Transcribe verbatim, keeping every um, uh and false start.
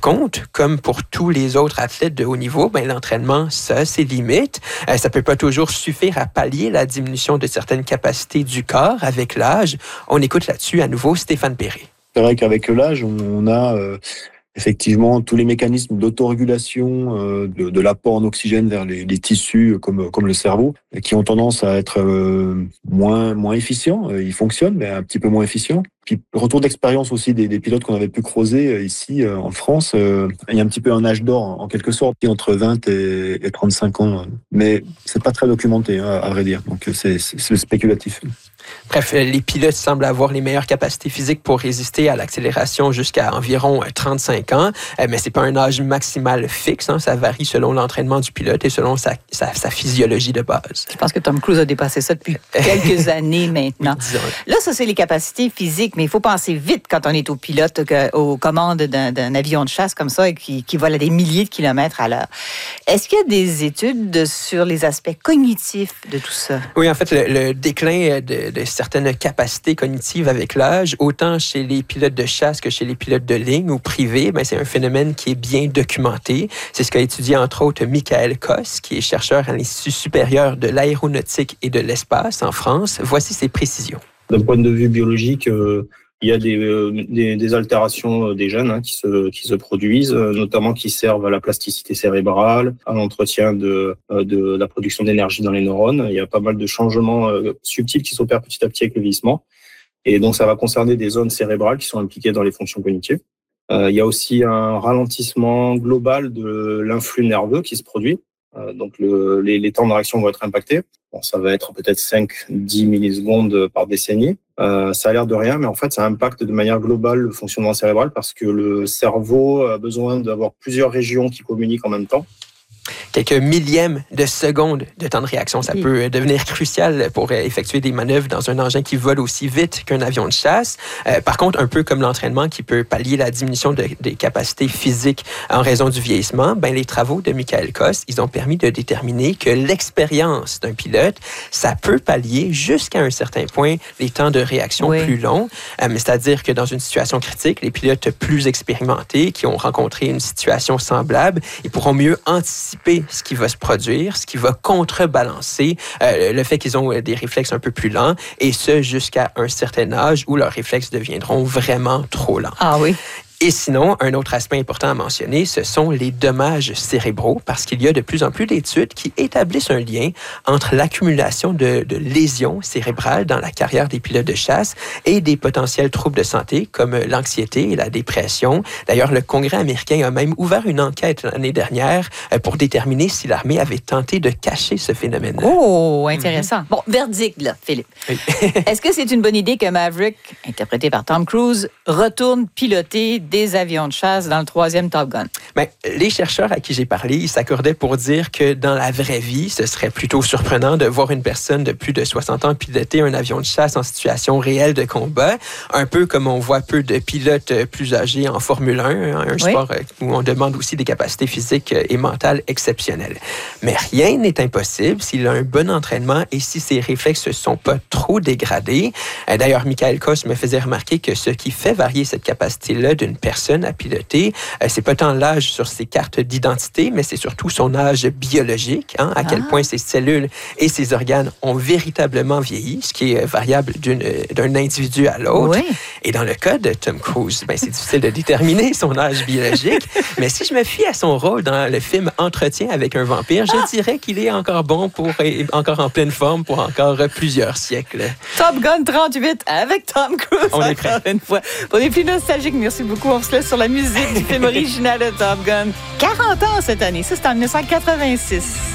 contre, comme pour tous les autres athlètes de haut niveau, ben, l'entraînement, ça a ses limites. Euh, ça peut pas toujours suffire à pallier la diminution de certaines capacités du corps avec l'âge. On écoute là-dessus à nouveau Stéphane Perret. C'est vrai qu'avec l'âge, on a euh, effectivement tous les mécanismes d'autorégulation, euh, de, de l'apport en oxygène vers les, les tissus comme, comme le cerveau, qui ont tendance à être euh, moins, moins efficients. Ils fonctionnent, mais un petit peu moins efficients. Puis retour d'expérience aussi des, des pilotes qu'on avait pu croiser ici euh, en France. Euh, il y a un petit peu un âge d'or en quelque sorte, entre vingt et, et trente-cinq ans. Mais c'est pas très documenté, hein, à vrai dire. Donc c'est, c'est, c'est spéculatif. Bref, les pilotes semblent avoir les meilleures capacités physiques pour résister à l'accélération jusqu'à environ trente-cinq ans, mais c'est pas un âge maximal fixe, hein. Ça varie selon l'entraînement du pilote et selon sa, sa, sa physiologie de base. Je pense que Tom Cruise a dépassé ça depuis quelques années maintenant. Là, ça, c'est les capacités physiques, mais il faut penser vite quand on est au pilote, que, aux commandes d'un, d'un avion de chasse comme ça et qui, qui vole à des milliers de kilomètres à l'heure. Est-ce qu'il y a des études sur les aspects cognitifs de tout ça? Oui, en fait, le, le déclin de, de certaines capacités cognitives avec l'âge, autant chez les pilotes de chasse que chez les pilotes de ligne ou privés, ben, c'est un phénomène qui est bien documenté. C'est ce qu'a étudié entre autres Michael Koss, qui est chercheur à l'Institut supérieur de l'aéronautique et de l'espace en France. Voici ses précisions. D'un point de vue biologique, euh, il y a des, euh, des, des altérations des gènes hein, qui, se, qui se produisent, euh, notamment qui servent à la plasticité cérébrale, à l'entretien de, euh, de la production d'énergie dans les neurones. Il y a pas mal de changements euh, subtils qui s'opèrent petit à petit avec le vieillissement. Et donc, ça va concerner des zones cérébrales qui sont impliquées dans les fonctions cognitives. Euh, il y a aussi un ralentissement global de l'influx nerveux qui se produit. Euh, donc, le, les, les temps de réaction vont être impactés. Bon, ça va être peut-être cinq à dix millisecondes par décennie. Euh, ça a l'air de rien, mais en fait, ça impacte de manière globale le fonctionnement cérébral parce que le cerveau a besoin d'avoir plusieurs régions qui communiquent en même temps. Quelques millièmes de secondes de temps de réaction, ça oui. peut devenir crucial pour effectuer des manœuvres dans un engin qui vole aussi vite qu'un avion de chasse. Euh, par contre, un peu comme l'entraînement qui peut pallier la diminution de, des capacités physiques en raison du vieillissement, ben, les travaux de Michael Koss, ils ont permis de déterminer que l'expérience d'un pilote, ça peut pallier jusqu'à un certain point les temps de réaction oui. plus longs. Euh, c'est-à-dire que dans une situation critique, les pilotes plus expérimentés qui ont rencontré une situation semblable, ils pourront mieux anticiper ce qui va se produire, ce qui va contrebalancer euh, le fait qu'ils ont des réflexes un peu plus lents, et ce jusqu'à un certain âge où leurs réflexes deviendront vraiment trop lents. Ah oui. Et sinon, un autre aspect important à mentionner, ce sont les dommages cérébraux, parce qu'il y a de plus en plus d'études qui établissent un lien entre l'accumulation de, de lésions cérébrales dans la carrière des pilotes de chasse et des potentiels troubles de santé comme l'anxiété et la dépression. D'ailleurs, le Congrès américain a même ouvert une enquête l'année dernière pour déterminer si l'armée avait tenté de cacher ce phénomène. Oh, intéressant. Mm-hmm. Bon, verdict, là, Philippe. Oui. Est-ce que c'est une bonne idée que Maverick, interprété par Tom Cruise, retourne piloter des avions de chasse dans le troisième Top Gun? Bien, les chercheurs à qui j'ai parlé, ils s'accordaient pour dire que dans la vraie vie, ce serait plutôt surprenant de voir une personne de plus de soixante ans piloter un avion de chasse en situation réelle de combat, un peu comme on voit peu de pilotes plus âgés en Formule un, un oui. sport où on demande aussi des capacités physiques et mentales exceptionnelles. Mais rien n'est impossible s'il a un bon entraînement et si ses réflexes ne sont pas trop dégradés. D'ailleurs, Michael Koss me faisait remarquer que ce qui fait varier cette capacité-là d'une personne à piloter, euh, c'est pas tant l'âge sur ses cartes d'identité, mais c'est surtout son âge biologique, hein, à ah. quel point ses cellules et ses organes ont véritablement vieilli, ce qui est variable d'une, d'un individu à l'autre. Oui. Et dans le cas de Tom Cruise, ben, c'est difficile de déterminer son âge biologique, mais si je me fie à son rôle dans le film Entretien avec un vampire, je ah. dirais qu'il est encore bon, pour, encore en pleine forme pour encore plusieurs siècles. Top Gun trente-huit avec Tom Cruise. On est prêt. Une fois. Pour les plus nostalgiques, merci beaucoup. On se laisse sur la musique du film original de Top Gun. quarante ans cette année. Ça, c'est en dix-neuf cent quatre-vingt-six.